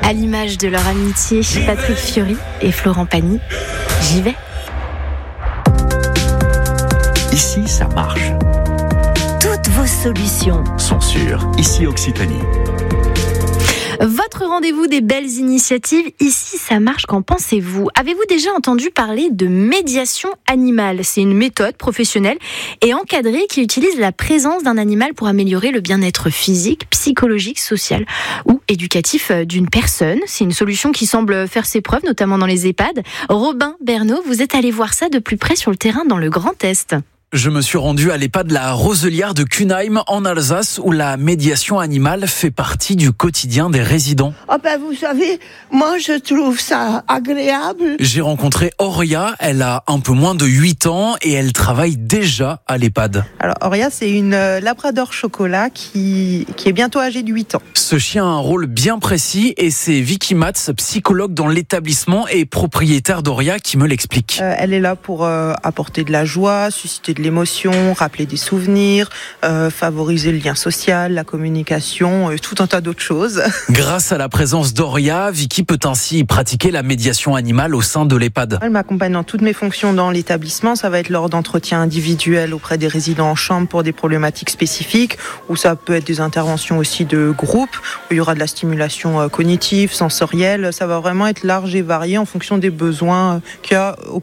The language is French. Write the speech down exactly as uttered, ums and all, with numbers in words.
À l'image de leur amitié, Patrick Fiori et Florent Pagny, j'y vais. Ici, ça marche. Toutes vos solutions Sont sûres. Ici, Occitanie. Votre rendez-vous des belles initiatives, ici ça marche, qu'en pensez-vous ? Avez-vous déjà entendu parler de médiation animale ? C'est une méthode professionnelle et encadrée qui utilise la présence d'un animal pour améliorer le bien-être physique, psychologique, social ou éducatif d'une personne. C'est une solution qui semble faire ses preuves, notamment dans les EHPAD. Robin Bernot, vous êtes allé voir ça de plus près sur le terrain dans le Grand Est. Je me suis rendu à l'EHPAD La Roselière de Cunheim en Alsace où la médiation animale fait partie du quotidien des résidents. Oh ben vous savez, moi je trouve ça agréable. J'ai rencontré Auria, elle a un peu moins de huit ans et elle travaille déjà à l'EHPAD. Alors Auria, c'est une labrador chocolat qui, qui est bientôt âgée de huit ans. Ce chien a un rôle bien précis et c'est Vicky Matz, psychologue dans l'établissement et propriétaire d'Auria, qui me l'explique. Euh, elle est là pour euh, apporter de la joie, susciter de l'émotion, rappeler des souvenirs, euh, favoriser le lien social, la communication, euh, tout un tas d'autres choses. Grâce à la présence d'Auria, Vicky peut ainsi pratiquer la médiation animale au sein de l'EHPAD. Elle m'accompagne dans toutes mes fonctions dans l'établissement. Ça va être lors d'entretiens individuels auprès des résidents en chambre pour des problématiques spécifiques, ou ça peut être des interventions aussi de groupe, où il y aura de la stimulation cognitive, sensorielle. Ça va vraiment être large et varié en fonction des besoins qu'il y a au